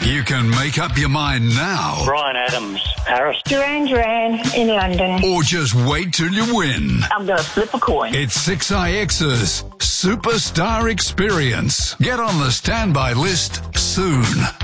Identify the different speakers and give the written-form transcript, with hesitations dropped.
Speaker 1: You can make up your mind now.
Speaker 2: Brian Adams, Paris.
Speaker 3: Duran Duran in London.
Speaker 1: Or just wait till you win.
Speaker 3: I'm going to flip a coin.
Speaker 1: It's 6IX's Superstar Experience. Get on the standby list soon.